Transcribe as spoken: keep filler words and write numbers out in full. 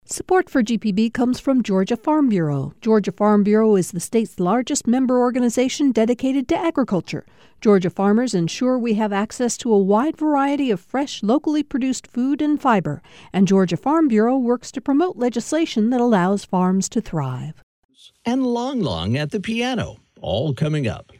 Support for G P B comes from Georgia Farm Bureau. Georgia Farm Bureau is the state's largest member organization dedicated to agriculture. Georgia farmers ensure we have access to a wide variety of fresh, locally produced food and fiber. And Georgia Farm Bureau works to promote legislation that allows farms to thrive. And Long Long at the piano, all coming up.